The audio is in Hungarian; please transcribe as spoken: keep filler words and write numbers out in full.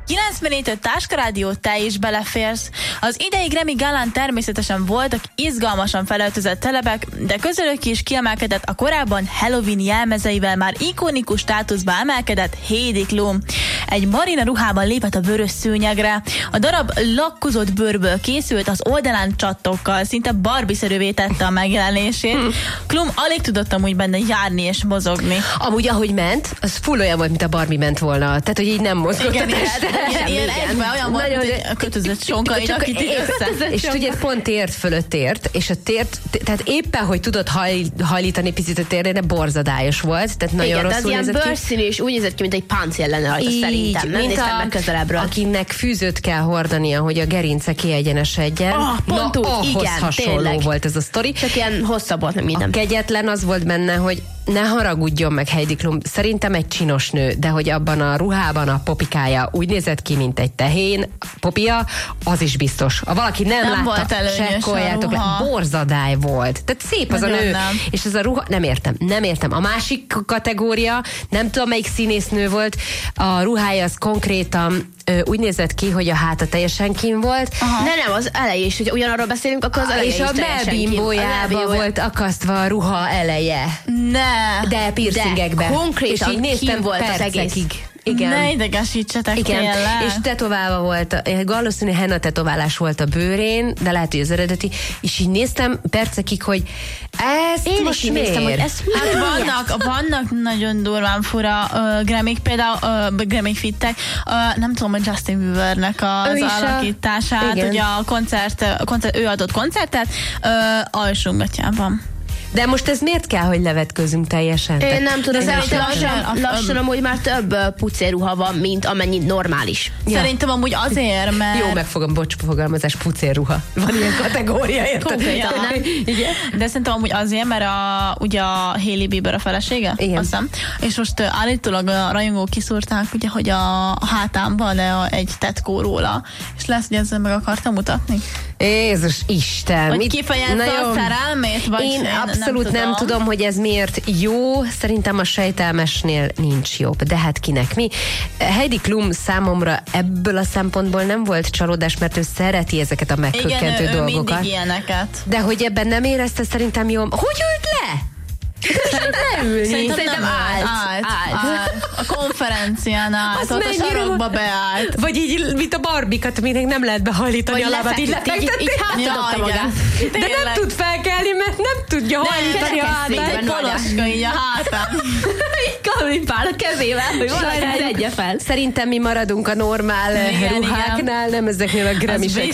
kilencvennégy Táska Rádió, te is beleférsz. Az idei Grammy Galán természetesen voltak izgalmasan felöltözött celebek, de közülük is kiemelkedett a korábban Halloween jelmezeivel már ikonikus státuszba emelkedett Heidi Klum. Egy marina ruhában lépett a vörös szőnyegre. A darab lakkozott bőrből készült, az oldalán csattokkal, szinte Barbie-szerűvé tette a megjelenését. Klum alig tudott amúgy benne járni és mozogni. Amúgy ahogy ment, az full olyan volt, mint a Barbie ment volna. Tehát, hogy így nem mozgott igen, a teste. Igen, ilyen egyben olyan volt, nagyon, hogy a kötözött sonkait, akit így össze. És tudod, pont tért fölött ért, és a tért, tehát éppen, hogy tudod haj, hajlítani picit a térre, borzadályos volt, tehát nagyon igen, rosszul nézett ki. Igen, bőrszínű, és úgy nézett ki, mint egy páncél lenne rajta szerintem. Nem néztem meg közelebbről. Akinek fűzőt kell hordania, hogy a gerince kiegyenesedjen. Ah, pont Na, úgy, ahhoz igen, hasonló tényleg. volt ez a sztori. Csak ilyen hosszabb volt, nem minden. A kegyetlen az volt benne, hogy ne haragudjon meg Heidi Klum, szerintem egy csinos nő, de hogy abban a ruhában a popikája úgy nézett ki, mint egy tehén popia, az is biztos. Ha valaki nem, nem látta, csekkoljátok le, borzadály volt. Tehát szép az nagyon a nő. Nem. És ez a ruha, nem értem, nem értem. A másik kategória, nem tudom melyik színésznő volt, a ruhája az konkrétan úgy nézett ki, hogy a háta teljesen kín volt. Aha. De nem, az eleje is, hogy ugyanarról beszélünk, akkor az eleje és is a melbimbójába volt akasztva a ruha eleje. Ne! De piercingekbe. De konkrétan és így néztem volt az egész. Igen. Ne idegesítsetek. Igen. Tényleg. És tetoválva volt, valószínű henna tetoválás volt a bőrén, de lehet, hogy az eredeti, és így néztem percekig, hogy ezt én most is néztem, hogy ez hát vannak, vannak nagyon durván fura uh, Grammy, például uh, Grammy fittek, uh, nem tudom, hogy Justin Biebernek az alakítását, a... ugye a koncert, koncert, ő adott koncertet uh, alsógatjában. De most ez miért kell, hogy levetközünk teljesen? Én nem tudom, szerintem lassan, a, lassan amúgy már több pucéruha van, mint amennyi normális. Ja. Szerintem amúgy azért, mert... Jó megfogom, bocs, fogalmazás, pucéruha. Van ilyen kategória, érted? Igen. De szerintem amúgy azért, mert a, ugye a Hailey Bieber a felesége? Igen. Aztán. És most uh, állítólag a rajongók kiszúrták, ugye, hogy a hátán van egy tetkó róla, és lesz, hogy ezzel meg akartam mutatni. Jézus Isten! Hogy kifejezze a szerelmét? Vagy én abszolút nem tudom. nem tudom, hogy ez miért jó. Szerintem a sejtelmesnél nincs jobb. De hát kinek mi? Heidi Klum számomra ebből a szempontból nem volt csalódás, mert ő szereti ezeket a meghökkentő igen, dolgokat. Igen, mindig ilyeneket. De hogy ebben nem érezte szerintem jó. Hogy ült le? Szerintem leülni. Szerintem, Szerintem nem állt. Állt, állt. állt. A konferencián állt, Az ott a sarokba beállt. Vagy így, mint a barbikat, aminek nem lehet behajlítani a lábát, így lefektetni. Így, így hátadobta ja, magát. De nem tud felkelni, mert nem tudja hajlítani a hátát. Egy poloska így a hátán. Így kalipál a kezével, hogy valami szedje fel. Szerintem mi maradunk a normál igen, ruháknál, igen. nem ezeknél a Grammy-seknél.